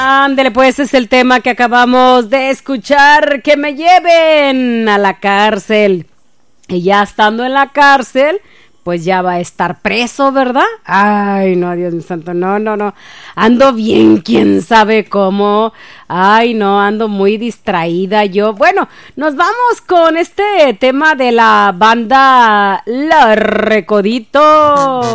Ándele, pues es el tema que acabamos de escuchar, que me lleven a la cárcel. Y ya estando en la cárcel, pues ya va a estar preso, ¿verdad? Ay, no, Dios mío santo, no. Ando bien, quién sabe cómo. Ay, no, ando muy distraída yo. Bueno, nos vamos con este tema de la banda La Recodito.